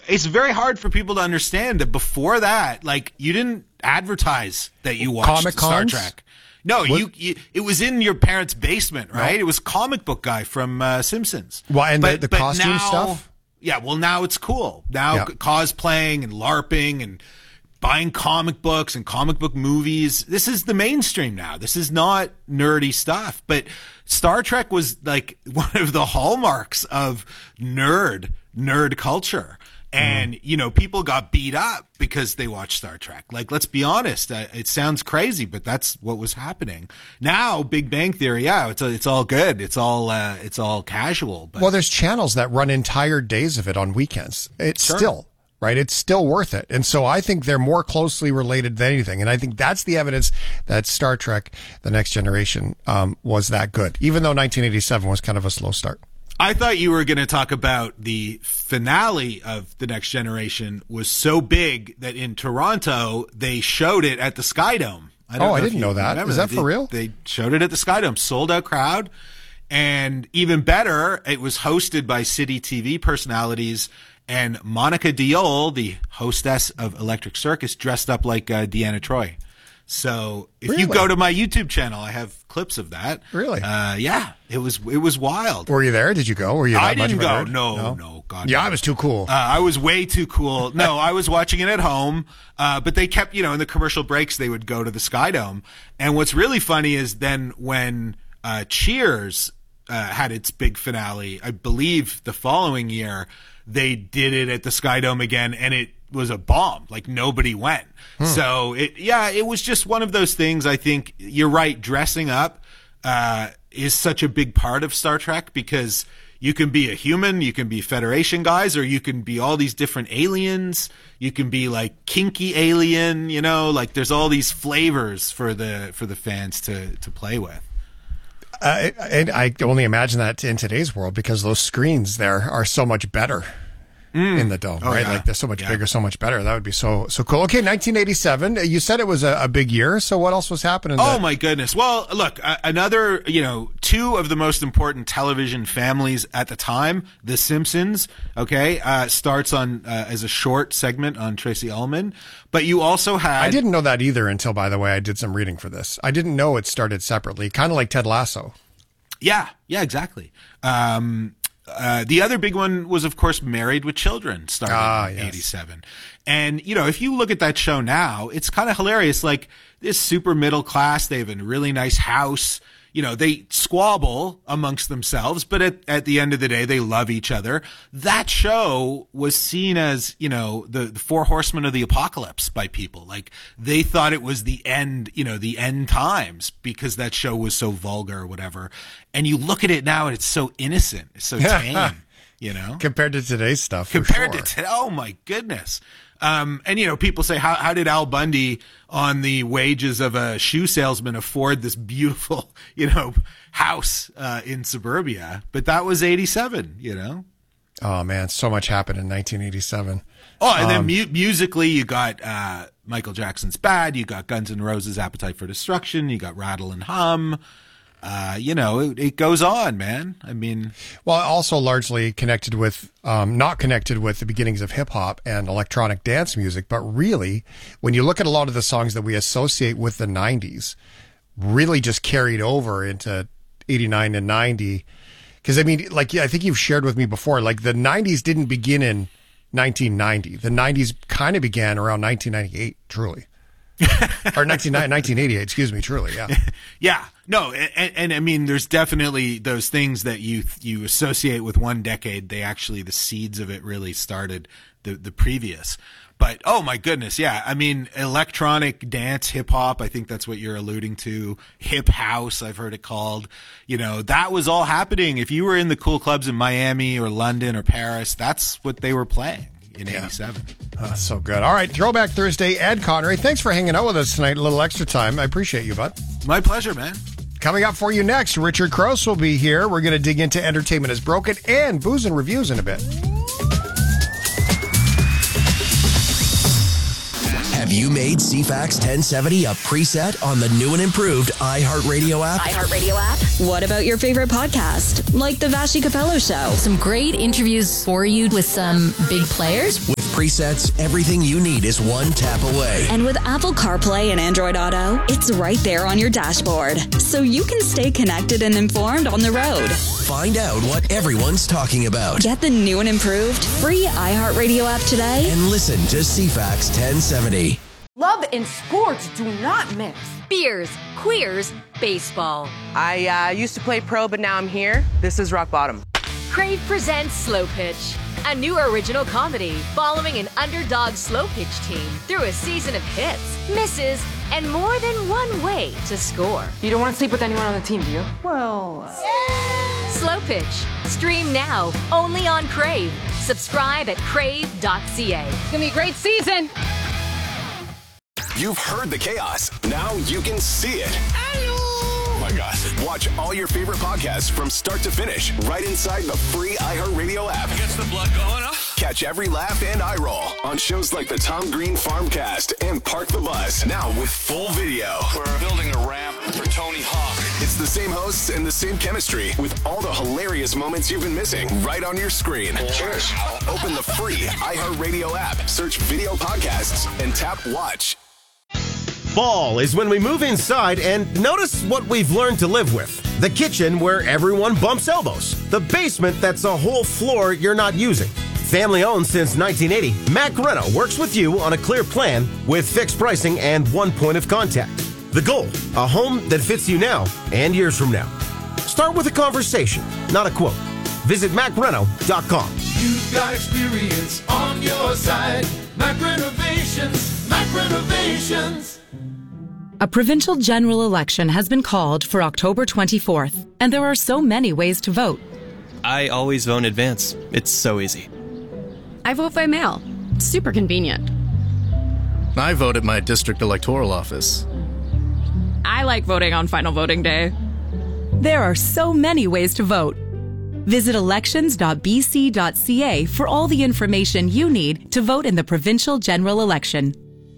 it's very hard for people to understand that before that, like, you didn't advertise that you watched Comic-Cons? Star Trek. No, it was in your parents' basement, right? No. It was comic book guy from Simpsons. Well, and the costume now, stuff? Yeah, well, now it's cool. Now cosplaying and LARPing and buying comic books and comic book movies. This is the mainstream now. This is not nerdy stuff. But Star Trek was like one of the hallmarks of nerd culture. And, you know, people got beat up because they watched Star Trek. Like, let's be honest. It sounds crazy, but that's what was happening. Now, Big Bang Theory, yeah, it's all good. It's all casual. But Well, there's channels that run entire days of it on weekends. It's still, right? It's still worth it. And so I think they're more closely related than anything. And I think that's the evidence that Star Trek, The Next Generation, was that good, even though 1987 was kind of a slow start. I thought you were going to talk about the finale of The Next Generation was so big that in Toronto, they showed it at the Sky Dome. I didn't know that. Is that for real? They showed it at the Sky Dome, sold out crowd. And even better, it was hosted by City TV personalities, and Monica Diol, the hostess of Electric Circus, dressed up like Deanna Troi. So if you go to my YouTube channel, I have clips of that. Really? Yeah, it was wild. Were you there? Did you go? Were you? I didn't go. No, God. Yeah, no. I was too cool. I was way too cool. No, I was watching it at home. But they kept, in the commercial breaks, they would go to the Sky Dome. And what's really funny is then when Cheers had its big finale, I believe the following year, they did it at the Sky Dome again, and it was a bomb. Like, nobody went. So it was just one of those things. I think you're right. Dressing up is such a big part of Star Trek, because you can be a human, you can be Federation guys, or you can be all these different aliens. You can be like kinky alien, like there's all these flavors for the fans to play with. And I only imagine that in today's world, because those screens there are so much better in the dome, right? Yeah. Like, they're so much bigger, so much better. That would be so cool. Okay, 1987. You said it was a big year. So what else was happening? Oh my goodness. Well, look, another, two of the most important television families at the time, The Simpsons, starts on as a short segment on Tracy Ullman. But you also had... I didn't know that either until, by the way, I did some reading for this. I didn't know it started separately, kind of like Ted Lasso. Yeah, exactly. The other big one was, of course, Married with Children, starting in 87. And, if you look at that show now, it's kind of hilarious. Like, this super middle class, they have a really nice house. They squabble amongst themselves, but at the end of the day, they love each other. That show was seen as, the Four Horsemen of the Apocalypse by people. Like, they thought it was the end, the end times, because that show was so vulgar or whatever. And you look at it now and it's so innocent. It's so tame, Compared to today's stuff. Compared to today. Oh my goodness. And, people say, how did Al Bundy, on the wages of a shoe salesman, afford this beautiful, house in suburbia? But that was 87, Oh, man, so much happened in 1987. Oh, and then musically, you got Michael Jackson's Bad, you got Guns N' Roses' Appetite for Destruction, you got Rattle and Hum. It goes on, man. I mean, well, also largely connected with, not connected with the beginnings of hip hop and electronic dance music, but really, when you look at a lot of the songs that we associate with the 90s, really just carried over into 89 and 90. Because, I mean, like, I think you've shared with me before, like, the 90s didn't begin in 1990. The 90s kind of began around 1998, truly. Or 1988, excuse me, truly, yeah. Yeah, no, and I mean, there's definitely those things that you associate with one decade. The seeds of it really started the previous. But, oh my goodness, yeah, I mean, electronic dance, hip hop, I think that's what you're alluding to. Hip house, I've heard it called. That was all happening. If you were in the cool clubs in Miami or London or Paris, that's what they were playing in 87. So good. All right, Throwback Thursday, Ed Connery. Thanks for hanging out with us tonight. A little extra time. I appreciate you, bud. My pleasure, man. Coming up for you next, Richard Crouse will be here. We're going to dig into Entertainment is Broken and Booze and Reviews in a bit. Have you made CFAX 1070 a preset on the new and improved iHeartRadio app? iHeartRadio app? What about your favorite podcast, like The Vashi Capello Show? Some great interviews for you with some big players. With presets, everything you need is one tap away. And with Apple CarPlay and Android Auto, it's right there on your dashboard, so you can stay connected and informed on the road. Find out what everyone's talking about. Get the new and improved free iHeartRadio app today. And listen to CFAX 1070. Love and sports do not mix. Beers, queers, baseball. I used to play pro, but now I'm here. This is rock bottom. Crave presents Slow Pitch, a new original comedy following an underdog slow pitch team through a season of hits, misses, and more than one way to score. You don't want to sleep with anyone on the team, do you? Well... Slow Pitch. Stream now, only on Crave. Subscribe at crave.ca. It's gonna be a great season. You've heard the chaos. Now you can see it. Oh my gosh. Watch all your favorite podcasts from start to finish right inside the free iHeartRadio app. Gets the blood going, huh? Catch every laugh and eye roll on shows like the Tom Green Farmcast and Park the Bus. Now with full video. We're building a ramp for Tony Hawk. It's the same hosts and the same chemistry with all the hilarious moments you've been missing right on your screen. Cheers. Open the free iHeartRadio app, search video podcasts, and tap watch. Fall is when we move inside and notice what we've learned to live with. The kitchen where everyone bumps elbows. The basement that's a whole floor you're not using. Family owned since 1980, Mac Reno works with you on a clear plan with fixed pricing and one point of contact. The goal, a home that fits you now and years from now. Start with a conversation, not a quote. Visit MacReno.com. You've got experience on your side. Mac Renovations, Mac Renovations. A provincial general election has been called for October 24th, and there are so many ways to vote. I always vote in advance. It's so easy. I vote by mail. Super convenient. I vote at my district electoral office. I like voting on final voting day. There are so many ways to vote. Visit elections.bc.ca for all the information you need to vote in the provincial general election.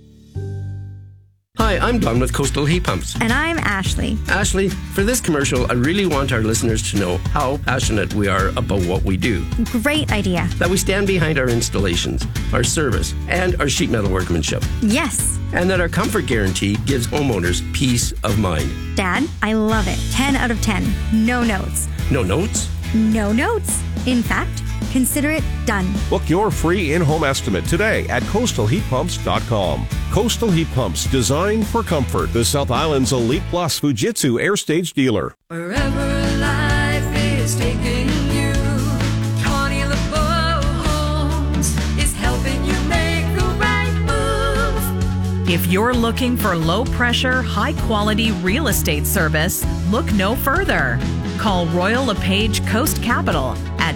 Hi, I'm Don with Coastal Heat Pumps. And I'm Ashley. Ashley, for this commercial, I really want our listeners to know how passionate we are about what we do. Great idea. That we stand behind our installations, our service, and our sheet metal workmanship. Yes. And that our comfort guarantee gives homeowners peace of mind. Dad, I love it. 10 out of 10. No notes. No notes? No notes. In fact, consider it done. Book your free in-home estimate today at coastalheatpumps.com. Coastal Heat Pumps, designed for comfort. The South Island's Elite Plus Fujitsu Air Stage dealer. Wherever life is taking you, Connie LeBeau Homes is helping you make the right move. If you're looking for low-pressure, high-quality real estate service, look no further. Call Royal LePage Coast Capital at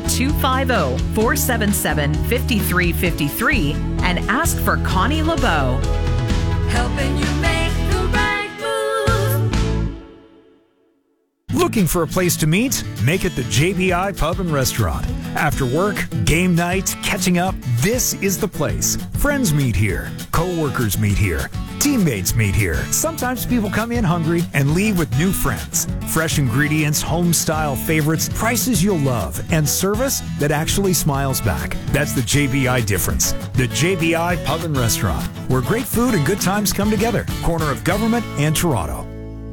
250-477-5353 and ask for Connie LeBeau. Helping you make the right move. Looking for a place to meet? Make it the JBI Pub and Restaurant. After work, game night, catching up, this is the place. Friends meet here. Co-workers meet here. Teammates meet here. Sometimes people come in hungry and leave with new friends. Fresh ingredients, home-style favorites, prices you'll love, and service that actually smiles back. That's the JBI difference. The JBI Pub and Restaurant, where great food and good times come together. Corner of Government and Toronto.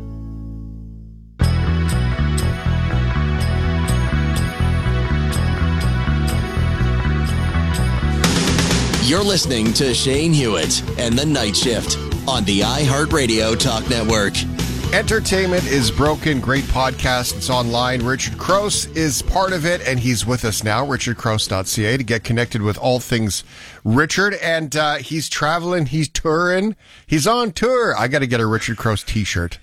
You're listening to Shane Hewitt and The Night Shift on the iHeartRadio Talk Network. Entertainment is Broken. Great podcast. It's online. Richard Crouse is part of it, and he's with us now, richardcrouse.ca, to get connected with all things Richard. And he's traveling. He's touring. He's on tour. I got to get a Richard Crouse t-shirt.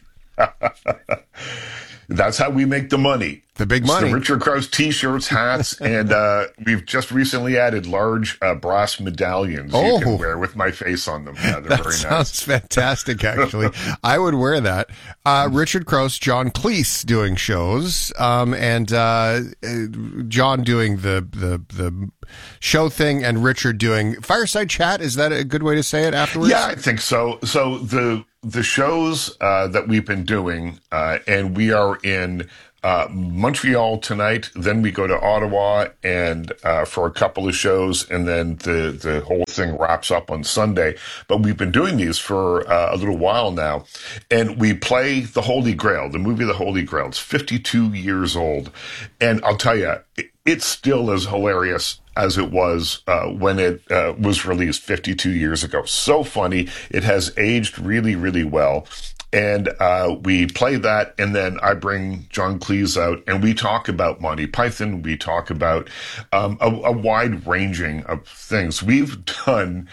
That's how we make the money. The big money. It's the Richard Crouse t-shirts, hats, and we've just recently added large brass medallions you can wear with my face on them. Yeah, they're that very nice. Sounds fantastic, actually. I would wear that. Richard Crouse, John Cleese doing shows, and John doing the show thing, and Richard doing fireside chat. Is that a good way to say it afterwards? Yeah, I think so. So the shows that we've been doing, and we are in Montreal tonight. Then we go to Ottawa and for a couple of shows, and then the whole thing wraps up on Sunday. But we've been doing these for a little while now, and we play The Holy Grail, the movie The Holy Grail. It's 52 years old, and I'll tell you, it's still as hilarious as it was when it was released 52 years ago. So funny. It has aged really, really well. And we play that, and then I bring John Cleese out, and we talk about Monty Python. We talk about a wide ranging of things. We've done,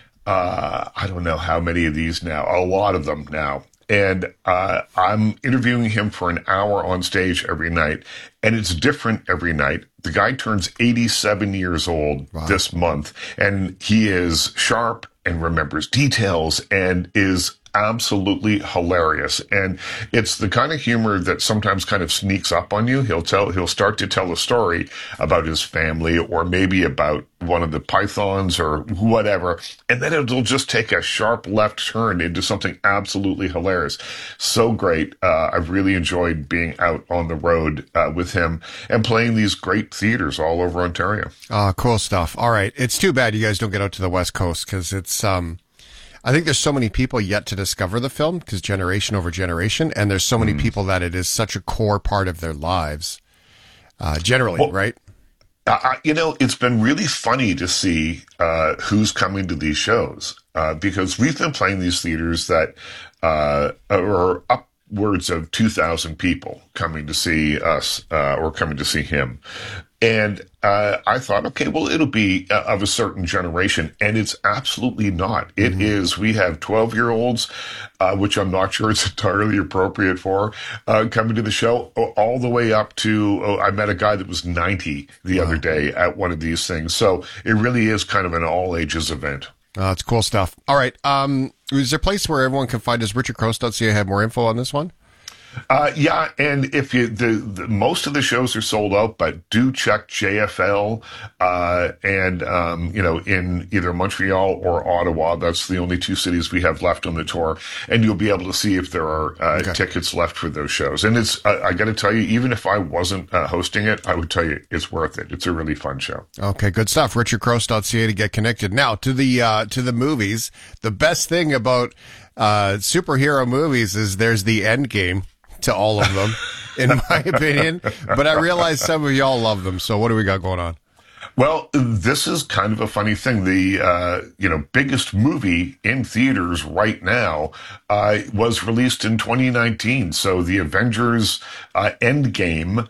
I don't know how many of these now, a lot of them now. And I'm interviewing him for an hour on stage every night, and it's different every night. The guy turns 87 years old this month, and he is sharp and remembers details and is absolutely hilarious. And it's the kind of humor that sometimes kind of sneaks up on you. He'll start to tell a story about his family, or maybe about one of the pythons or whatever, and then it'll just take a sharp left turn into something absolutely hilarious. So great. I've really enjoyed being out on the road with him and playing these great theaters all over Ontario. Cool stuff. All right. It's too bad you guys don't get out to the West Coast, because it's I think there's so many people yet to discover the film, because generation over generation, and there's so many people that it is such a core part of their lives, generally, right? It's been really funny to see who's coming to these shows, because we've been playing these theaters that are upwards of 2,000 people coming to see us or coming to see him. And I thought, okay, well, it'll be of a certain generation, and it's absolutely not. It is. We have 12-year-olds, which I'm not sure it's entirely appropriate for, coming to the show, all the way up to, I met a guy that was 90 the other day at one of these things. So it really is kind of an all-ages event. It's cool stuff. All right. Is there a place where everyone can find us? RichardCross.ca have more info on this one? Yeah, and if you the most of the shows are sold out, but do check JFL and in either Montreal or Ottawa. That's the only two cities we have left on the tour, and you'll be able to see if there are tickets left for those shows. And it's I got to tell you, even if I wasn't hosting it, I would tell you it's worth it. It's a really fun show. Okay, good stuff. RichardCross.ca to get connected. Now to the movies. The best thing about superhero movies is there's the end game to all of them, in my opinion. But I realize some of y'all love them. So what do we got going on? Well, this is kind of a funny thing. The biggest movie in theaters right now was released in 2019. So the Avengers Endgame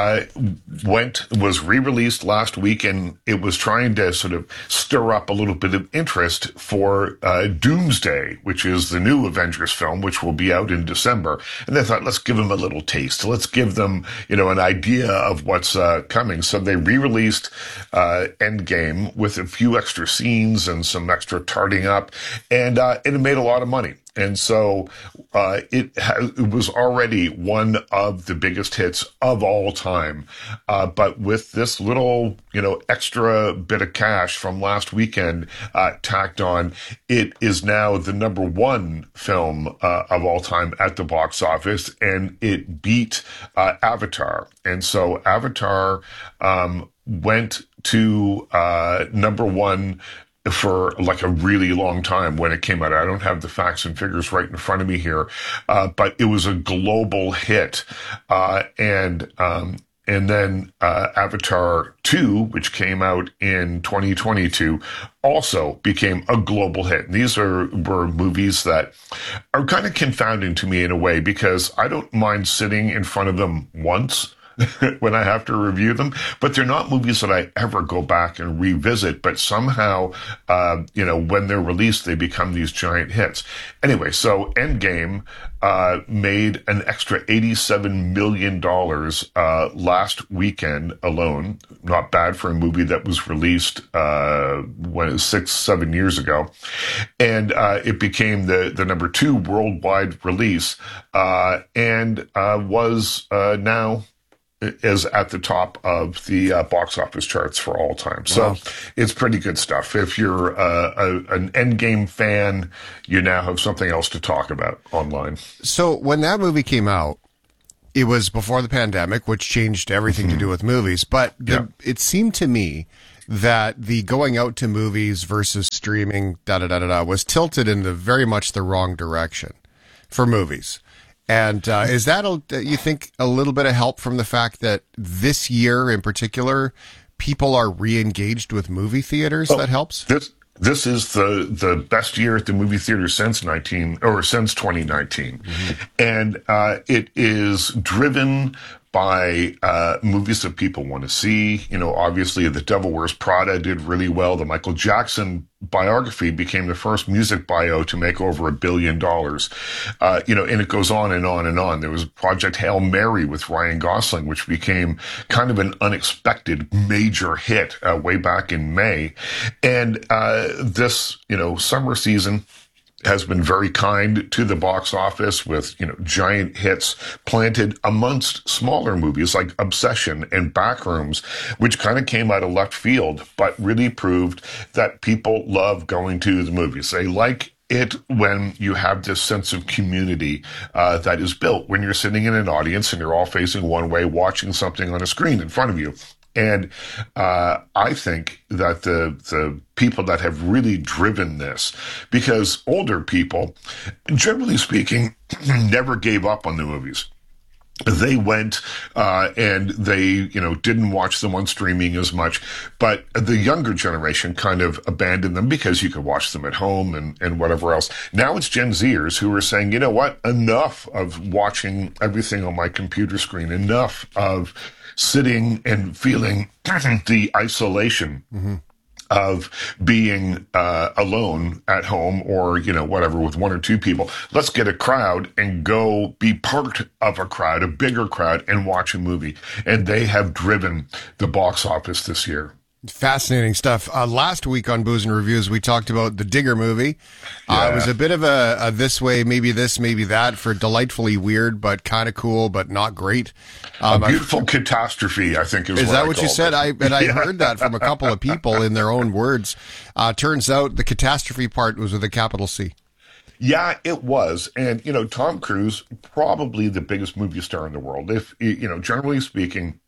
was re-released last week, and it was trying to sort of stir up a little bit of interest for Doomsday, which is the new Avengers film, which will be out in December. And they thought, let's give them a little taste. Let's give them, an idea of what's coming. So they re-released Endgame with a few extra scenes and some extra tarting up, and it made a lot of money. And so it was already one of the biggest hits of all time. But with this little, extra bit of cash from last weekend tacked on, it is now the number one film of all time at the box office, and it beat Avatar. And so Avatar went to number one for like a really long time when it came out. I don't have the facts and figures right in front of me here, but it was a global hit. And then Avatar 2, which came out in 2022, also became a global hit. And these were movies that are kind of confounding to me in a way, because I don't mind sitting in front of them once when I have to review them, but they're not movies that I ever go back and revisit. But somehow, when they're released, they become these giant hits. Anyway, so Endgame made an extra $87 million last weekend alone. Not bad for a movie that was released 6-7 years ago. And it became the number 2 worldwide release, and was now is at the top of the box office charts for all time. So It's pretty good stuff. If you're an Endgame fan, you now have something else to talk about online. So when that movie came out, it was before the pandemic, which changed everything to do with movies. But it seemed to me that the going out to movies versus streaming, was tilted in very much the wrong direction for movies. And is that, you think, a little bit of help from the fact that this year in particular, people are re-engaged with movie theaters? That helps? This is the best year at the movie theater since 2019. And it is driven by movies that people want to see. You know, obviously The Devil Wears Prada did really well. The Michael Jackson biography became the first music bio to make over $1 billion. You know, and it goes on and on and on. There was Project Hail Mary with Ryan Gosling, which became kind of an unexpected major hit way back in May. And this, you know, summer season has been very kind to the box office with, you know, giant hits planted amongst smaller movies like Obsession and Backrooms, which kind of came out of left field, but really proved that people love going to the movies. They like it when you have this sense of community that is built when you're sitting in an audience and you're all facing one way, watching something on a screen in front of you. And I think that the people that have really driven this, because older people, generally speaking, never gave up on the movies. They went and they, you know, didn't watch them on streaming as much, but the younger generation kind of abandoned them because you could watch them at home and whatever else. Now it's Gen Zers who are saying, you know what, enough of watching everything on my computer screen, enough of sitting and feeling the isolation of being alone at home or, you know, whatever, with one or two people. Let's get a crowd and go be part of a crowd, a bigger crowd, and watch a movie. And they have driven the box office this year. Fascinating stuff. Last week on Booze and Reviews, we talked about the Digger movie. It was a bit of a this way, maybe this, maybe that, for delightfully weird, but kind of cool, but not great. A beautiful catastrophe, I think is that what you said? I heard that from a couple of people in their own words. Turns out the catastrophe part was with a capital C. Yeah, it was. And, you know, Tom Cruise, probably the biggest movie star in the world. If, you know, generally speaking,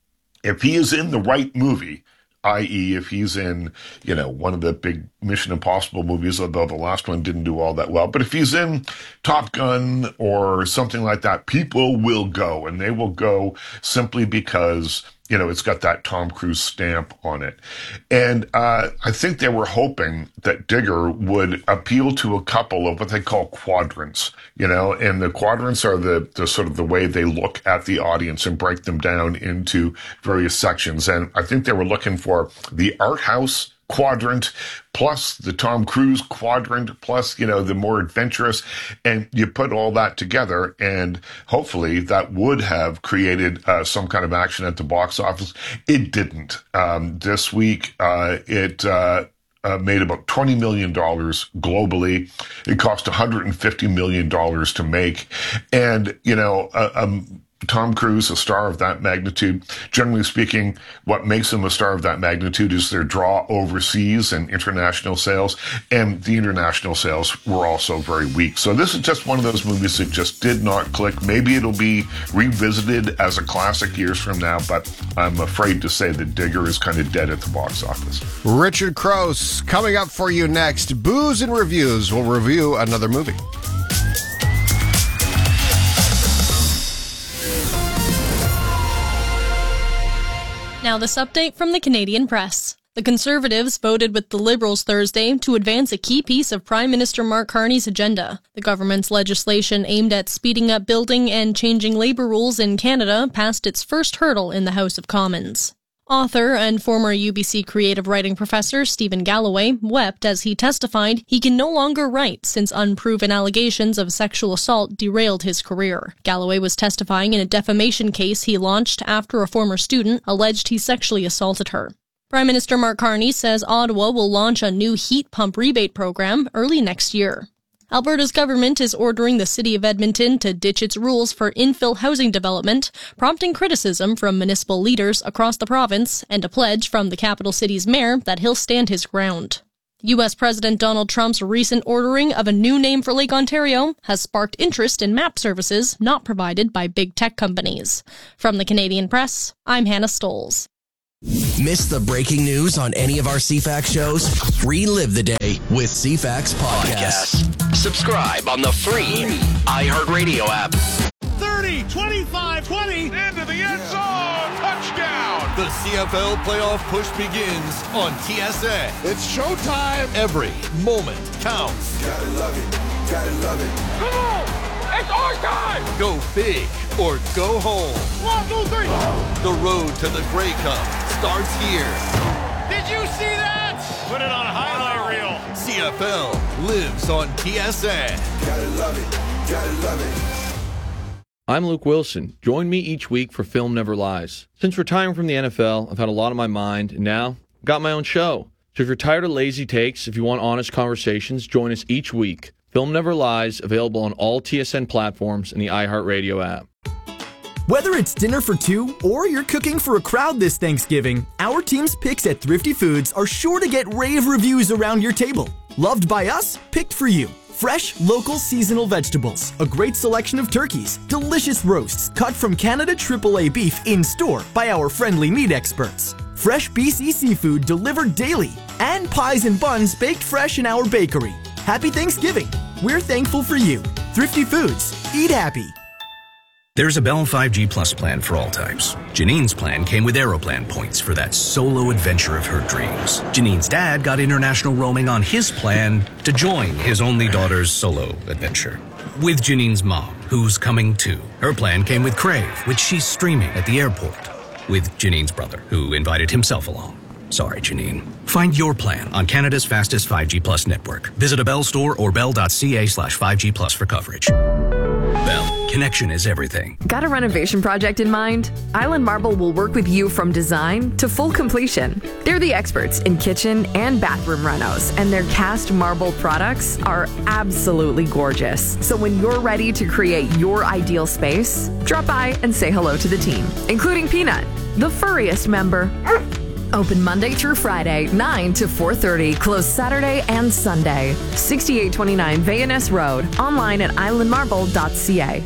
if he is in the right movie, i.e. if he's in, you know, one of the big Mission Impossible movies, although the last one didn't do all that well. But if he's in Top Gun or something like that, people will go, and they will go simply because, you know, it's got that Tom Cruise stamp on it. And I think they were hoping that Digger would appeal to a couple of what they call quadrants, you know, and the quadrants are the sort of the way they look at the audience and break them down into various sections. And I think they were looking for the art house quadrant plus the Tom Cruise quadrant plus, you know, the more adventurous, and you put all that together and hopefully that would have created some kind of action at the box office. It didn't. This week it made about $20 million globally. It cost $150 million to make. And, you know, Tom Cruise, a star of that magnitude, generally speaking, what makes him a star of that magnitude is their draw overseas and international sales. And the international sales were also very weak. So this is just one of those movies that just did not click. Maybe it'll be revisited as a classic years from now, but I'm afraid to say that Digger is kind of dead at the box office. Richard Crouse, coming up for you next. Booze and Reviews will review another movie. Now this update from the Canadian Press. The Conservatives voted with the Liberals Thursday to advance a key piece of Prime Minister Mark Carney's agenda. The government's legislation aimed at speeding up building and changing labour rules in Canada passed its first hurdle in the House of Commons. Author and former UBC creative writing professor Stephen Galloway wept as he testified he can no longer write since unproven allegations of sexual assault derailed his career. Galloway was testifying in a defamation case he launched after a former student alleged he sexually assaulted her. Prime Minister Mark Carney says Ottawa will launch a new heat pump rebate program early next year. Alberta's government is ordering the city of Edmonton to ditch its rules for infill housing development, prompting criticism from municipal leaders across the province and a pledge from the capital city's mayor that he'll stand his ground. U.S. President Donald Trump's recent ordering of a new name for Lake Ontario has sparked interest in map services not provided by big tech companies. From the Canadian Press, I'm Hannah Stoles. Miss the breaking news on any of our CFAX shows? Relive the day with CFAX Podcast. Subscribe on the free iHeartRadio app. 30, 25, 20. Into the end zone. Touchdown. The CFL playoff push begins on TSN. It's showtime. Every moment counts. Gotta love it. Gotta love it. Come on. It's our time. Go big or go home. 1, 2, 3. The road to the Grey Cup starts here. Did you see that? Put it on a highlight reel. CFL lives on TSN. Gotta love it. Gotta love it. I'm Luke Wilson. Join me each week for Film Never Lies. Since retiring from the NFL, I've had a lot on my mind, and now I've got my own show. So if you're tired of lazy takes, if you want honest conversations, join us each week. Film Never Lies, available on all TSN platforms and the iHeartRadio app. Whether it's dinner for two or you're cooking for a crowd this Thanksgiving, our team's picks at Thrifty Foods are sure to get rave reviews around your table. Loved by us, picked for you. Fresh, local, seasonal vegetables, a great selection of turkeys, delicious roasts cut from Canada AAA beef in store by our friendly meat experts. Fresh BC seafood delivered daily, and pies and buns baked fresh in our bakery. Happy Thanksgiving. We're thankful for you. Thrifty Foods. Eat happy. There's a Bell 5G Plus plan for all types. Janine's plan came with Aeroplan points for that solo adventure of her dreams. Janine's dad got international roaming on his plan to join his only daughter's solo adventure. With Janine's mom, who's coming too. Her plan came with Crave, which she's streaming at the airport. With Janine's brother, who invited himself along. Sorry, Janine. Find your plan on Canada's fastest 5G Plus network. Visit a Bell store or bell.ca/5G Plus for coverage. Bell, connection is everything. Got a renovation project in mind? Island Marble will work with you from design to full completion. They're the experts in kitchen and bathroom renos, and their cast marble products are absolutely gorgeous. So when you're ready to create your ideal space, drop by and say hello to the team, including Peanut, the furriest member. Open Monday through Friday, 9 to 4:30. Closed Saturday and Sunday. 6829 Vayaness Road. Online at islandmarble.ca.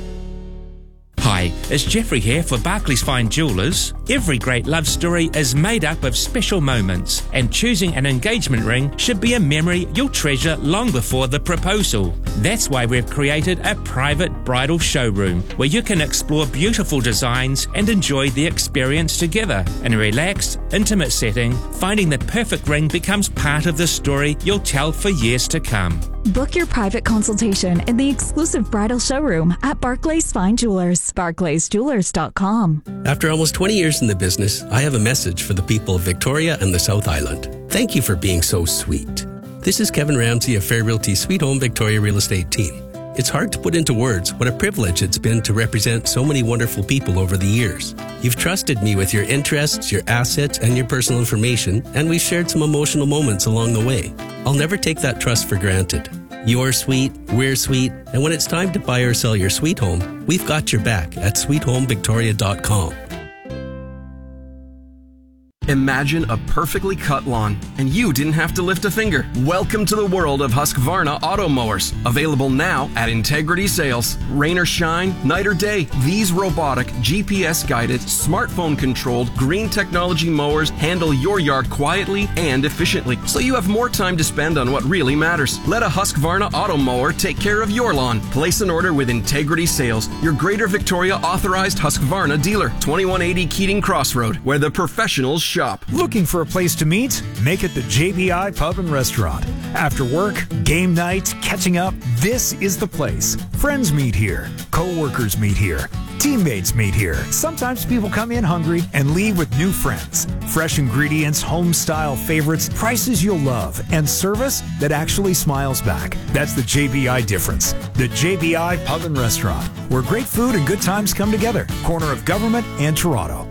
Hi, it's Jeffrey here for Barclays Fine Jewellers. Every great love story is made up of special moments, and choosing an engagement ring should be a memory you'll treasure long before the proposal. That's why we've created a private bridal showroom where you can explore beautiful designs and enjoy the experience together. In a relaxed, intimate setting, finding the perfect ring becomes part of the story you'll tell for years to come. Book your private consultation in the exclusive bridal showroom at Barclays Fine Jewelers. BarclaysJewelers.com. After almost 20 years in the business, I have a message for the people of Victoria and the South Island. Thank you for being so sweet. This is Kevin Ramsey of Fair Realty Sweet Home Victoria Real Estate Team. It's hard to put into words what a privilege it's been to represent so many wonderful people over the years. You've trusted me with your interests, your assets, and your personal information, and we've shared some emotional moments along the way. I'll never take that trust for granted. You're sweet, we're sweet, and when it's time to buy or sell your sweet home, we've got your back at sweethomevictoria.com. Imagine a perfectly cut lawn, and you didn't have to lift a finger. Welcome to the world of Husqvarna auto mowers. Available now at Integrity Sales. Rain or shine, night or day, these robotic, GPS-guided, smartphone-controlled, green technology mowers handle your yard quietly and efficiently, so you have more time to spend on what really matters. Let a Husqvarna auto mower take care of your lawn. Place an order with Integrity Sales, your Greater Victoria authorized Husqvarna dealer. 2180 Keating Crossroad, where the professionals shop. Looking for a place to meet? Make it the JBI Pub and Restaurant. After work, game night, catching up, this is the place. Friends meet here. Co-workers meet here. Teammates meet here. Sometimes people come in hungry and leave with new friends. Fresh ingredients, home-style favorites, prices you'll love, and service that actually smiles back. That's the JBI difference. The JBI Pub and Restaurant, where great food and good times come together. Corner of Government and Toronto.